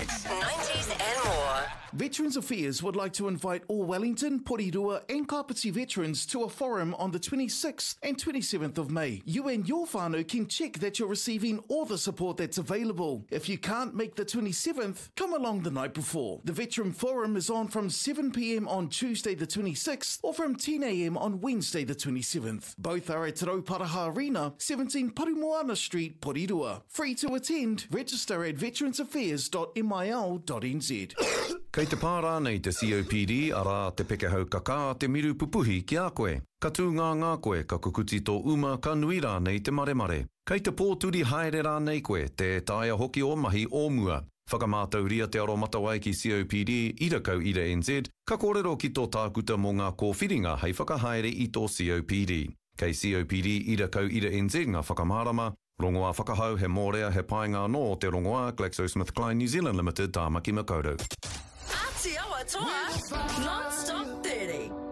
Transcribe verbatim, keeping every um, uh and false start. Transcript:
hits, nineties and more. Veterans Affairs would like to invite all Wellington, Porirua and Kapiti veterans to a forum on the twenty-sixth and twenty-seventh of May. You and your whānau can check that you're receiving all the support that's available. If you can't make the twenty-seventh, come along the night before. The Veteran Forum is on from seven p.m. on Tuesday the twenty-sixth or from ten a.m. on Wednesday the twenty-seventh. Both are at Te Rauparaha Arena, seventeen Parimoana Street, Porirua. Free to attend. Register at veterans affairs dot m i l dot n z. Kei te pārā nei te C O P D, ara te pekehau kaka te miru pupuhi ki a koe. Ka tū ngā ngā koe, ka kukuti tō uma, ka nui rā nei te mare mare. Kei te pōturi haere rā nei koe, te taia hoki o mahi o mua. Whakamātau ria te aro matawai ki C O P D, ira kau ira N Z, ka kōrero ki tō tākuta mō ngā kōwhiringa hei whakahaere i tō C O P D. Kei C O P D, ira kau ira N Z ngā whakamārama, rongoā whakahau he mōrea he painga no te rongoā GlaxoSmithKline New Zealand Limited tāmaki makaurau. Ati awa toa, non-stop thirty.